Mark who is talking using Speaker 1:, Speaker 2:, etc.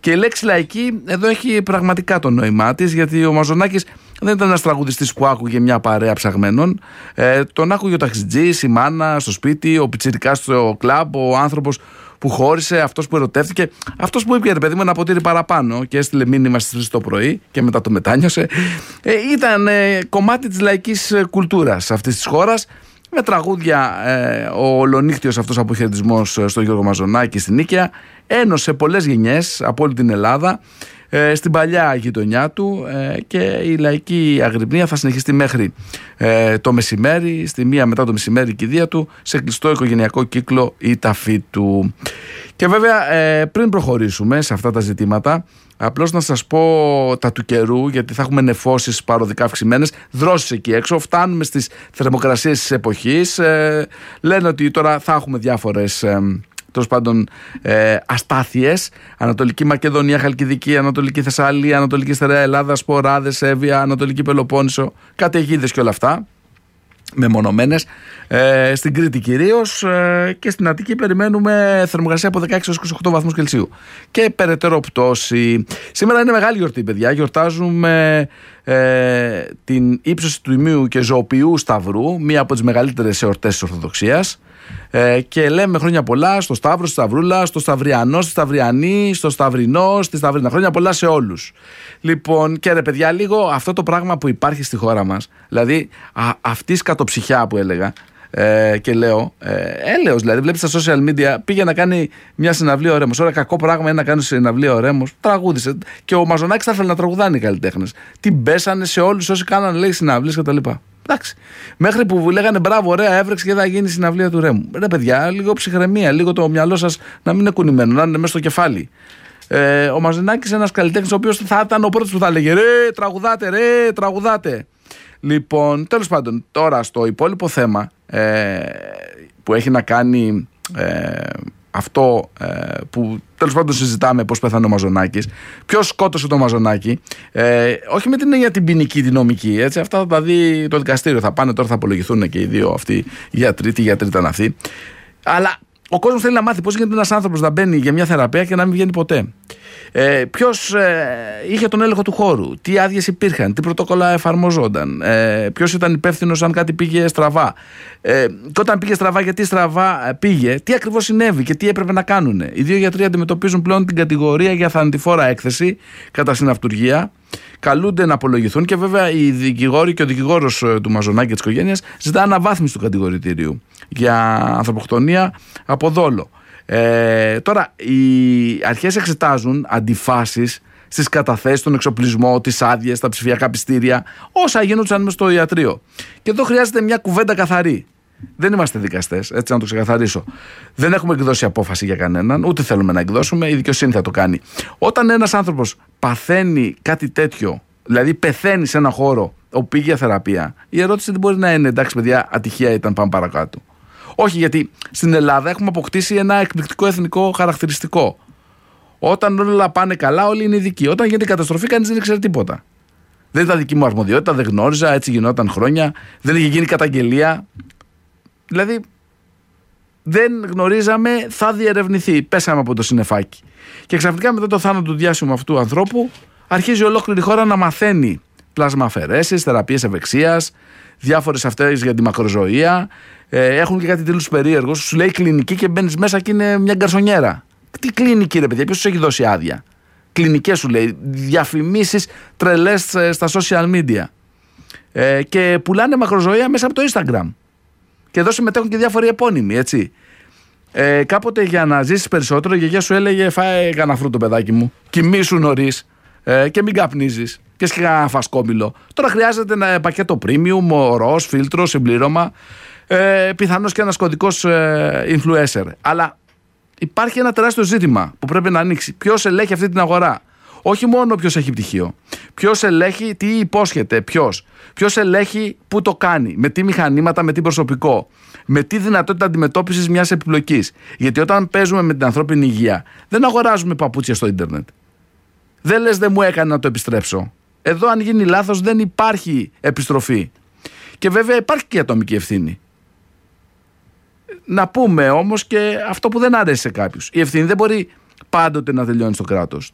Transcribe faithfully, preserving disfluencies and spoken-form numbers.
Speaker 1: Και η λέξη λαϊκή εδώ έχει πραγματικά το νόημά της, γιατί ο Μαζονάκης δεν ήταν ένας τραγουδιστής που άκουγε μια παρέα ψαγμένων. Ε, τον άκουγε ο ταξιτζής, η μάνα στο σπίτι, ο πιτσιρικάς στο κλαμπ, ο άνθρωπος που χώρισε, αυτός που ερωτεύτηκε, αυτός που είπε, ρε παιδί μου, ένα ποτήρι παραπάνω και έστειλε μήνυμα στις τρεις το πρωί και μετά το μετάνιωσε. Ε, ήταν ε, κομμάτι της λαϊκής κουλτούρας αυτής της χώρας. Με τραγούδια, ε, ο ολονύχτιος αυτός αποχαιρετισμός στον Γιώργο Μαζονάκη στην Νίκαια ένωσε πολλές γενιές από όλη την Ελλάδα, ε, στην παλιά γειτονιά του, ε, και η λαϊκή αγρυπνία θα συνεχιστεί μέχρι ε, το μεσημέρι, στη μία μετά το μεσημέρι η κηδεία του, σε κλειστό οικογενειακό κύκλο η ταφή του. Και βέβαια ε, πριν προχωρήσουμε σε αυτά τα ζητήματα, απλώς να σας πω τα του καιρού, γιατί θα έχουμε νεφώσεις παροδικά αυξημένες, δρόσεις εκεί έξω, φτάνουμε στις θερμοκρασίες της εποχής, ε, λένε ότι τώρα θα έχουμε διάφορες ε, τέλος πάντων ε, αστάθειες, Ανατολική Μακεδονία, Χαλκιδική, Ανατολική Θεσσαλία, Ανατολική Στερεά Ελλάδα, Σποράδες, Εύβοια, Ανατολική Πελοπόννησο, καταιγίδες και όλα αυτά μεμονωμένες, ε, στην Κρήτη κυρίως, ε, και στην Αττική περιμένουμε θερμοκρασία από δεκαέξι έως είκοσι οκτώ βαθμούς Κελσίου και περαιτέρω πτώση. Σήμερα είναι μεγάλη γιορτή, παιδιά. Γιορτάζουμε ε, την ύψωση του Ιμίου και Ζωοποιού Σταυρού, μία από τις μεγαλύτερες εορτές της Ορθοδοξίας, ε, και λέμε χρόνια πολλά στο Σταύρο, στη Σταυρούλα, στο Σταυριανό, στη Σταυριανή, στο Σταυρινό, στη Σταυρίνα. Χρόνια πολλά σε όλους. Λοιπόν, και ρε παιδιά, λίγο αυτό το πράγμα που υπάρχει στη χώρα μας, δηλαδή α, αυτή η σκατοψυχιά που έλεγα, ε, και λέω, ε, έλεος δηλαδή, βλέπεις στα social media, πήγε να κάνει μια συναυλία ο Ρέμος. Ωραία, κακό πράγμα είναι να κάνει συναυλία ο Ρέμος, τραγούδισε. Και ο Μαζονάκης θα ήθελε να τραγουδάνε οι καλλιτέχνες. Τι μπέσανε σε όλους όσοι κάνανε, λέει, συναυλίες κτλ. Εντάξει. Μέχρι που λέγανε μπράβο, ωραία, έβρεξε και θα γίνει η συναυλία του Ρέμου. Ρε παιδιά, λίγο ψυχραιμία, λίγο το μυαλό σας να μην είναι κουνημένο, να είναι μέσα στο κεφάλι. Ε, ο Μαζονάκης είναι ένας καλλιτέχνης ο οποίος θα ήταν ο πρώτος που θα έλεγε ρε, τραγουδάτε, ρε, τραγουδάτε. Λοιπόν, τέλος πάντων, τώρα στο υπόλοιπο θέμα ε, που έχει να κάνει ε, αυτό ε, που τέλος πάντων συζητάμε, πώς πέθανε ο Μαζονάκης, ποιος σκότωσε τον Μαζονάκη, ε, όχι με την έννοια την ποινική, την νομική, έτσι, αυτά θα τα δει το δικαστήριο, θα πάνε τώρα, θα απολογηθούν και οι δύο αυτοί οι γιατροί, τι γιατροί ήταν αυτοί, αλλά ο κόσμος θέλει να μάθει πώς γίνεται ένας άνθρωπος να μπαίνει για μια θεραπεία και να μην βγαίνει ποτέ. Ε, ποιος ε, είχε τον έλεγχο του χώρου, τι άδειες υπήρχαν, τι πρωτόκολλα εφαρμοζόταν, ε, ποιος ήταν υπεύθυνος αν κάτι πήγε στραβά. Ε, και όταν πήγε στραβά, γιατί στραβά πήγε, τι ακριβώς συνέβη και τι έπρεπε να κάνουν. Οι δύο γιατροί αντιμετωπίζουν πλέον την κατηγορία για θανατηφόρα έκθεση κατά συναυτουργία. Καλούνται να απολογηθούν και βέβαια οι δικηγόροι και ο δικηγόρος του Μαζονάκη και της οικογένειας ζητά αναβάθμιση του κατηγορητηρίου για ανθρωποκτονία από δόλο. Ε, τώρα οι αρχές εξετάζουν αντιφάσεις στις καταθέσεις, τον εξοπλισμό, τις άδειες, τα ψηφιακά πιστήρια, όσα γίνονταν μες στο ιατρείο. Και εδώ χρειάζεται μια κουβέντα καθαρή. Δεν είμαστε δικαστές, έτσι να το ξεκαθαρίσω. Δεν έχουμε εκδώσει απόφαση για κανέναν, ούτε θέλουμε να εκδώσουμε, η δικαιοσύνη θα το κάνει. Όταν ένας άνθρωπος παθαίνει κάτι τέτοιο, δηλαδή πεθαίνει σε ένα χώρο όπου πήγε για θεραπεία, η ερώτηση δεν μπορεί να είναι εντάξει, παιδιά, ατυχία ήταν, πάμε παρακάτω. Όχι, γιατί στην Ελλάδα έχουμε αποκτήσει ένα εκπληκτικό εθνικό χαρακτηριστικό. Όταν όλα πάνε καλά, όλοι είναι ειδικοί. Όταν γίνεται καταστροφή, κανείς δεν ξέρει τίποτα. Δεν ήταν δική μου αρμοδιότητα, δεν γνώριζα, έτσι γινόταν χρόνια, δεν είχε γίνει καταγγελία. Δηλαδή, δεν γνωρίζαμε, θα διερευνηθεί. Πέσαμε από το συννεφάκι. Και ξαφνικά μετά το θάνατο του διάσημου αυτού ανθρώπου, αρχίζει ολόκληρη η χώρα να μαθαίνει πλασμαφαιρέσεις, θεραπείες ευεξίας, διάφορες αυτές για τη μακροζωία. Ε, έχουν και κάτι τίτλους περίεργους. Σου λέει κλινική και μπαίνεις μέσα και είναι μια γκαρσονιέρα. Τι κλινική, ρε παιδιά, ποιος σου έχει δώσει άδεια? Κλινικές σου λέει, διαφημίσεις τρελές στα social media. Ε, και πουλάνε μακροζωία μέσα από το Instagram. Και εδώ συμμετέχουν και διάφοροι επώνυμοι, έτσι. Ε, κάποτε για να ζήσεις περισσότερο, η γιαγιά σου έλεγε: φάε κανένα φρούτο, παιδάκι μου, κοιμήσου νωρίς ε, και μην καπνίζεις. Και σκέφτε ένα φασκόμηλο. Τώρα χρειάζεται ένα πακέτο premium, ροζ, φίλτρο, συμπλήρωμα. Ε, πιθανώς και ένας κωδικός ε, influencer. Αλλά υπάρχει ένα τεράστιο ζήτημα που πρέπει να ανοίξει. Ποιος ελέγχει αυτή την αγορά? Όχι μόνο ποιος έχει πτυχίο. Ποιος ελέγχει τι υπόσχεται, ποιος. Ποιος ελέγχει πού το κάνει, με τι μηχανήματα, με τι προσωπικό, με τι δυνατότητα αντιμετώπισης μιας επιπλοκής. Γιατί όταν παίζουμε με την ανθρώπινη υγεία, δεν αγοράζουμε παπούτσια στο ίντερνετ. Δεν λες δεν μου έκανε να το επιστρέψω. Εδώ, αν γίνει λάθος, δεν υπάρχει επιστροφή. Και βέβαια υπάρχει και η ατομική ευθύνη. Να πούμε όμως και αυτό που δεν αρέσει σε κάποιους. Η ευθύνη δεν μπορεί πάντοτε να τελειώνει στο κράτος.